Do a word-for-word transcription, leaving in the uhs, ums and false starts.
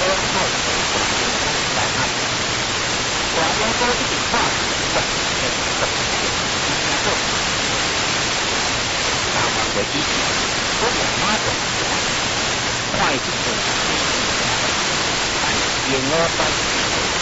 太来看，我要说一句话，我是怎么去应做？那么我一句，我有妈的，快速的，但也我们。